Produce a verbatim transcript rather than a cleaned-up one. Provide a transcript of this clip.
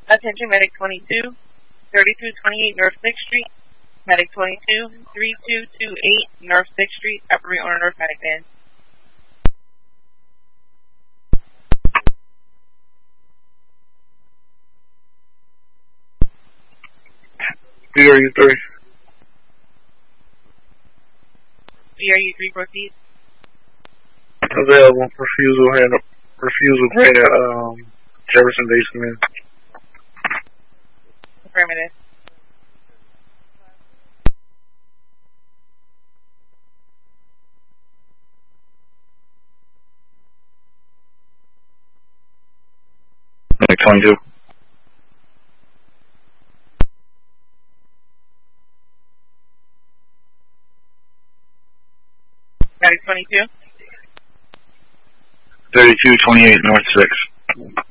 Attention, Medic twenty-two, thirty-two twenty-eight North sixth Street. Medic twenty-two, thirty-two twenty-eight North sixth Street, operating on a narcotic van. B R U three. B R U three, proceed. Available. Refusal hand refusal pay at um, Jefferson Base Command. Affirmative. Medic twenty-two. Medic twenty-two. thirty-two twenty-eight North sixth.